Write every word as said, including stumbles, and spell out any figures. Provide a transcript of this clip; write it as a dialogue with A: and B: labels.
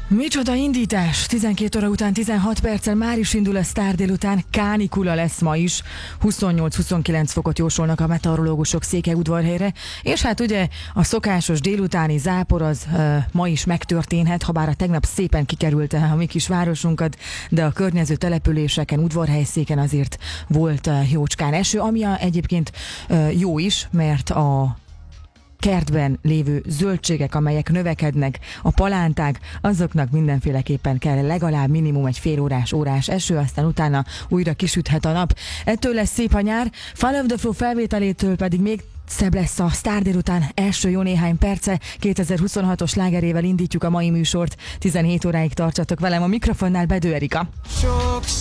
A: Micsoda indítás! tizenkét óra után tizenhat perccel már is indul a sztár délután, kánikula lesz ma is. huszonnyolc-huszonkilenc fokot jósolnak a meteorológusok Székelyudvarhelyre, és hát ugye a szokásos délutáni zápor az uh, ma is megtörténhet, ha bár a tegnap szépen kikerülte a mi kis városunkat, de a környező településeken, Udvarhelyszéken azért volt uh, jócskán eső, ami a, egyébként uh, jó is, mert a kertben lévő zöldségek, amelyek növekednek, a palánták, azoknak mindenféleképpen kell legalább minimum egy fél órás, órás eső, aztán utána újra kisüthet a nap. Ettől lesz szép a nyár, Fall of the Flow felvételétől pedig még szebb lesz a sztár délután első jó néhány perce. kétezer-huszonhatos slágerével indítjuk a mai műsort. tizenhét óráig tartsatok velem, a mikrofonnál Bedő Erika.